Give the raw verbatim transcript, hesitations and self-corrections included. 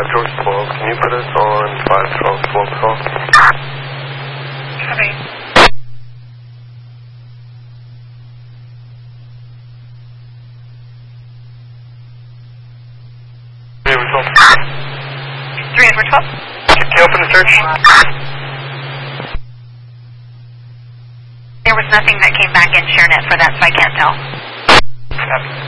five George twelve. Can you put us on five twelve twelve twelve? Copy. Three over twelve. Three over twelve. Can you open the search? There was nothing that came back in ShareNet for that, so I can't tell. Copy.